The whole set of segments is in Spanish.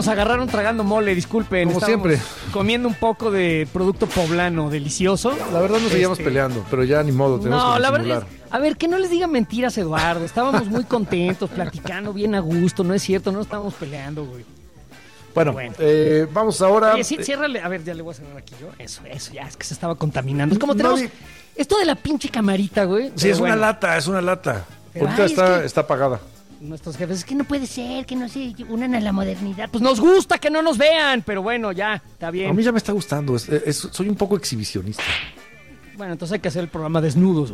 nos agarraron tragando mole, disculpen. Como siempre. Comiendo un poco de producto poblano delicioso. La verdad nos seguíamos peleando, pero ya ni modo, tenemos que la disimular. verdad a ver, que no les diga mentiras, Eduardo. Estábamos muy contentos, platicando bien a gusto, no es cierto, no estábamos peleando, güey. Bueno. Vamos ahora. Oye, sí, ciérrale, a ver, ya le voy a cerrar aquí yo. Eso, ya, es que se estaba contaminando. Es como tenemos esto de la pinche camarita, güey. Sí, es una lata. Pero, ahorita está apagada. Nuestros jefes, es que no puede ser, que no se unan a la modernidad. Pues nos gusta que no nos vean, pero bueno, ya, está bien. A mí ya me está gustando, soy un poco exhibicionista. Bueno, entonces hay que hacer el programa desnudos.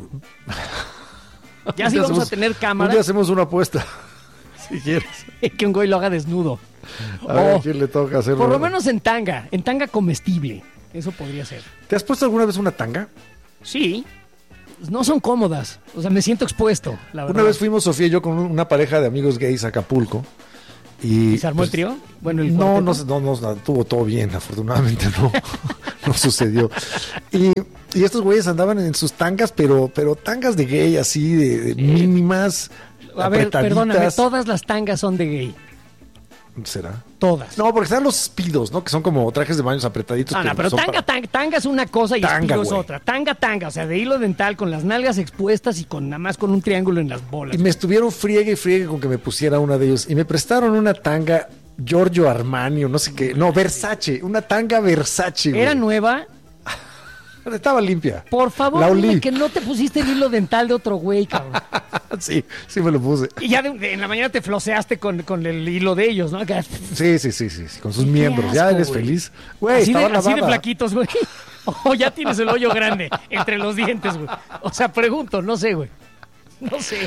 Ya sí vamos a tener cámara. Un día hacemos una apuesta, si quieres. Que un güey lo haga desnudo. A ver, ¿a quién le toca hacerlo? Por lo menos en tanga comestible. Eso podría ser. ¿Te has puesto alguna vez una tanga? Sí. No son cómodas. O sea, me siento expuesto, la verdad. Una vez fuimos Sofía y yo con una pareja de amigos gays a Acapulco. ¿Y se armó el trío? Bueno, no, estuvo todo bien, afortunadamente no sucedió. Y estos güeyes andaban en sus tangas, pero tangas de gay, así, de mínimas. A ver, perdóname, todas las tangas son de gay. ¿Será? Todas. No, porque están los speedos, ¿no? Que son como trajes de baños apretaditos. Pero tanga es una cosa y speedo es otra. Tanga, o sea, de hilo dental, con las nalgas expuestas y nada más con un triángulo en las bolas. Y me estuvieron friegue con que me pusiera una de ellos. Y me prestaron una tanga Giorgio Armani o no sé qué. No, Versace. Una tanga Versace, güey. ¿Era nueva? Estaba limpia. Por favor, dime que no te pusiste el hilo dental de otro güey, cabrón. Sí me lo puse. Y ya en la mañana te floseaste con el hilo de ellos, ¿no? Sí, con sus miembros. Asco, ya eres feliz. Güey, así de flaquitos, güey. O ya tienes el hoyo grande entre los dientes, güey. O sea, pregunto, no sé, güey. No sé.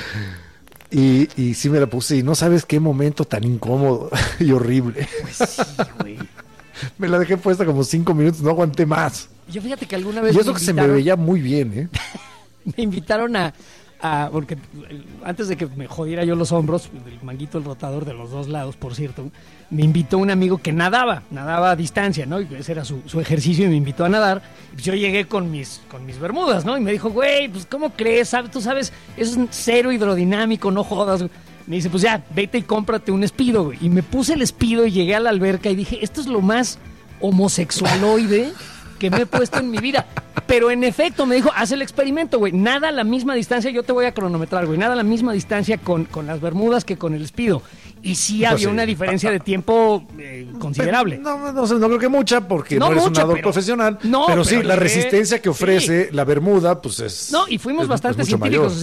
Y sí me la puse y no sabes qué momento tan incómodo y horrible. Pues sí, güey. Me la dejé puesta como 5 minutos, no aguanté más. Yo fíjate que alguna vez y eso que se me veía muy bien, ¿eh? Me invitaron porque antes de que me jodiera yo los hombros, el manguito, el rotador de los dos lados, por cierto, me invitó un amigo que nadaba a distancia, ¿no? Y ese era su ejercicio y me invitó a nadar. Y pues yo llegué con mis bermudas, ¿no? Y me dijo, güey, pues ¿cómo crees? Tú sabes, eso es cero hidrodinámico, no jodas. Me dice, pues ya, vete y cómprate un Speedo, güey. Y me puse el Speedo y llegué a la alberca y dije, esto es lo más homosexualoide que me he puesto en mi vida. Pero en efecto me dijo, haz el experimento, güey. Nada a la misma distancia, yo te voy a cronometrar, güey. Nada a la misma distancia con las bermudas que con el Speedo. Y sí había una diferencia de tiempo considerable. No creo que mucha, porque no eres un nadador profesional. Pero sí, la resistencia que ofrece la bermuda, pues es. No, y fuimos bastante científicos. O